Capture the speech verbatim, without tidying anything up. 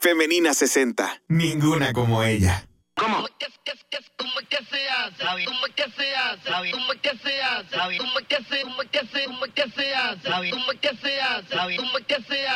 Femenina sesenta. Ninguna como ella. ¿Cómo? ¿Cómo es que se hace? ¿Cómo es que se hace? ¿Cómo es que se hace? ¿Cómo es que se hace? ¿Cómo es que se hace? ¿Cómo es que se hace? ¿Cómo es que se hace? ¿Cómo es que se hace?